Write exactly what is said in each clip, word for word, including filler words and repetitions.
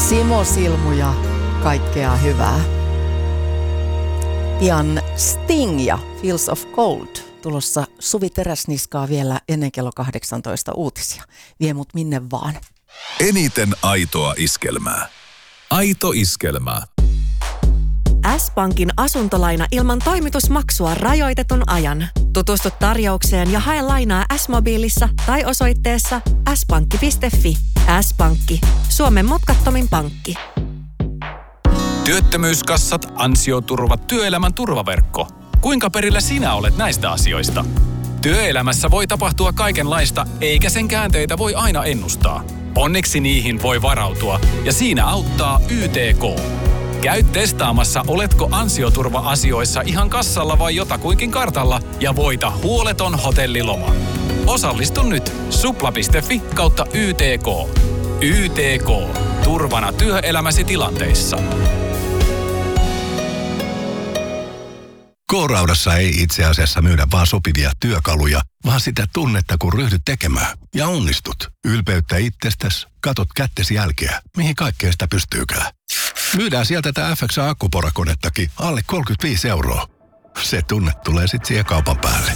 Simo Silmu ja kaikkea hyvää. Pian Sting ja Feels of Gold. Tulossa Suvi Teräsniskaa vielä ennen kello kahdeksantoista uutisia. Vie mut minne vaan. Eniten aitoa iskelmää. Aito iskelmää. S-Pankin asuntolaina ilman toimitusmaksua rajoitetun ajan. Tutustu tarjoukseen ja hae lainaa S-mobiilissa tai osoitteessa s pankki piste fi. S-Pankki. Suomen mutkattomin pankki. Työttömyyskassat, ansioturvat, työelämän turvaverkko. Kuinka perillä sinä olet näistä asioista? Työelämässä voi tapahtua kaikenlaista, eikä sen käänteitä voi aina ennustaa. Onneksi niihin voi varautua, ja siinä auttaa Y T K. Käy testaamassa, oletko ansioturva-asioissa ihan kassalla vai jotakuinkin kartalla, ja voita huoleton hotelliloma. Osallistu nyt supla piste fi kautta Y T K. Y T K. Turvana työelämäsi tilanteissa. K-Raudassa ei itse asiassa myydä vaan sopivia työkaluja, vaan sitä tunnetta, kun ryhdyt tekemään. Ja onnistut. Ylpeyttä itsestäsi, katot kättesi jälkeä, mihin kaikkea sitä pystyykään. Myydään sieltä tätä F X A-akkuporakonettakin alle kolmekymmentäviisi euroa. Se tunne tulee sitten siihen kaupan päälle.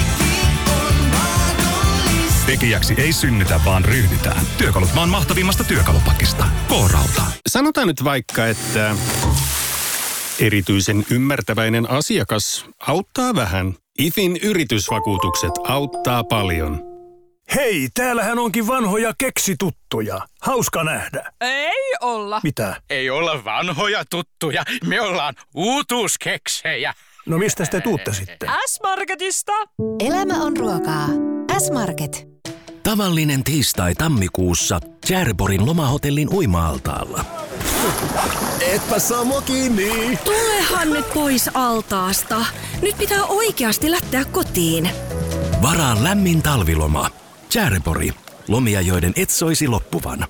Tekijäksi ei synnytä, vaan ryhdytään. Työkalut maan mahtavimmasta työkalupakista. K-Rauta. Sanotaan nyt vaikka, että erityisen ymmärtäväinen asiakas auttaa vähän. I F In yritysvakuutukset auttaa paljon. Hei, täällähän onkin vanhoja keksituttuja. Hauska nähdä. Ei olla. Mitä? Ei olla vanhoja tuttuja. Me ollaan uutuuskeksejä. No mistä te tuutte sitten? S-Marketista. Elämä on ruokaa. S-Market. Tavallinen tiistai tammikuussa Tjärborin lomahotellin uima-altaalla. Etpä saa mua kiinni. Tulehan nyt pois altaasta. Nyt pitää oikeasti lähteä kotiin. Varaa lämmin talviloma. Tjärpori. Lomia, joiden et soisi loppuvan.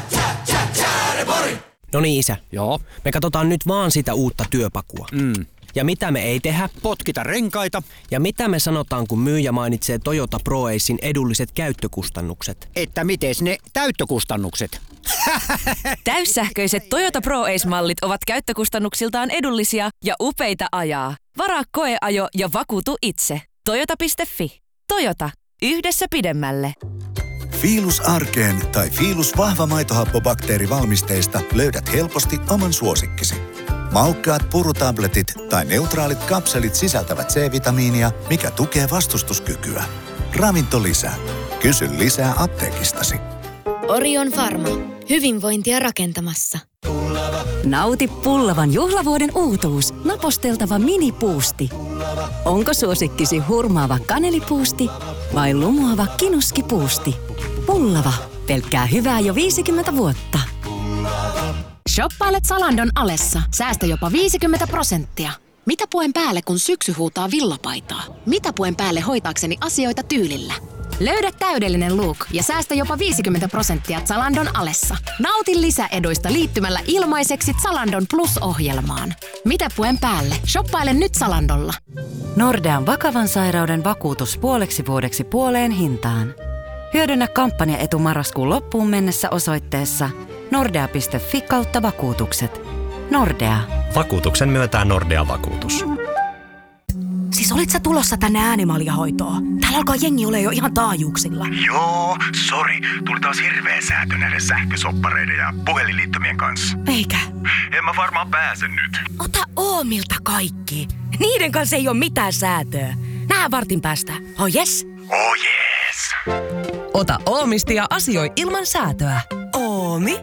No niin, isä. Joo. Me katsotaan nyt vaan sitä uutta työpakua. Mm. Ja mitä me ei tehdä? Potkita renkaita. Ja mitä me sanotaan, kun myyjä mainitsee Toyota ProAcen edulliset käyttökustannukset? Että mites ne täyttökustannukset? Täyssähköiset Toyota ProAce-mallit ovat käyttökustannuksiltaan edullisia ja upeita ajaa. Varaa koeajo ja vakuutu itse. Toyota piste fi. Toyota. Yhdessä pidemmälle. Fiilus Arkeen tai Fiilus vahva maitohappobakteerivalmisteista löydät helposti oman suosikkisi. Maukkaat purutabletit tai neutraalit kapselit sisältävät C-vitamiinia, mikä tukee vastustuskykyä. Ravinto lisää. Kysy lisää apteekistasi. Orion Pharma. Hyvinvointia rakentamassa. Nauti pullavan juhlavuoden uutuus. Naposteltava minipuusti. Onko suosikkisi hurmaava kanelipuusti vai lumoava kinuskipuusti? Pullava. Pelkkää hyvää jo viisikymmentä vuotta. Shoppailet Zalandon alessa. Säästä jopa viisikymmentä prosenttia. Mitä puen päälle, kun syksy huutaa villapaitaa? Mitä puen päälle hoitaakseni asioita tyylillä? Löydä täydellinen look ja säästä jopa viisikymmentä prosenttia Zalandon alessa. Nauti lisäeduista liittymällä ilmaiseksi Zalandon Plus-ohjelmaan. Mitä puen päälle? Shoppaile nyt Zalandolla. Nordean vakavan sairauden vakuutus puoleksi vuodeksi puoleen hintaan. Hyödynnä kampanjaetu marraskuun loppuun mennessä osoitteessa nordea piste fi kautta vakuutukset. Nordea. Vakuutuksen myöntää Nordea Vakuutus. Siis olit sä tulossa tänne Äänimaljahoitoon? Täällä alkaa jengi ole jo ihan taajuuksilla. Joo, sori. Tuli taas hirveä säätö näiden sähkösoppareiden ja puhelinliittymien kanssa. Eikä? En mä varmaan pääse nyt. Ota Oomilta kaikki. Niiden kanssa ei ole mitään säätöä. Nähdään vartin päästä. Oh yes? Oh yes. Ota Oomisti ja asioi ilman säätöä. Oomi.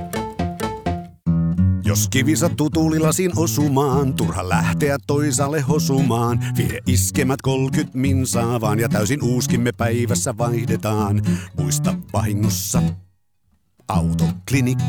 Jos kivi sattuu tuulilasin osumaan, turha lähteä toisaalle hosumaan. Vie iskemät kolkyt minsaa vaan ja täysin uuskimme päivässä vaihdetaan. Muista vahingossa Autoklinikka.